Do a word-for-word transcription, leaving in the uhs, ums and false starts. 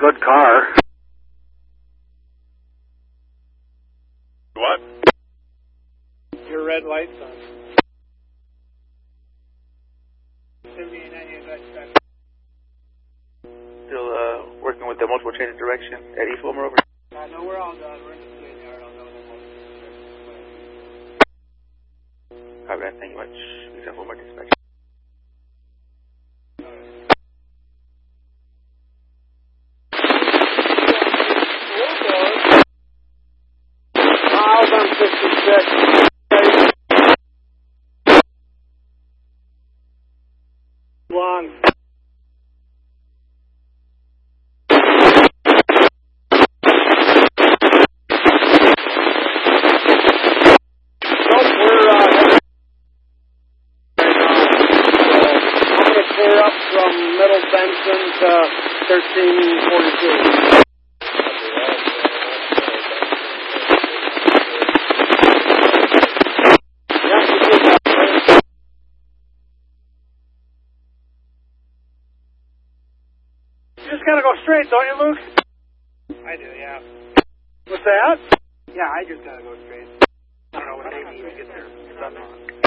good car. What? Your red light's on. Still uh, working with the multiple change of direction at East Wilmer over. I know we're all done. We're in the same yard. I'll know that one. Copy that. Thank you much. Except for my dispatch. Miles on fifty-six. Long. From Middle Benson to thirteen forty-two. You just gotta go straight, don't you, Luke? I do, yeah. What's that? Yeah, I just gotta go straight. I don't know what they need to get there.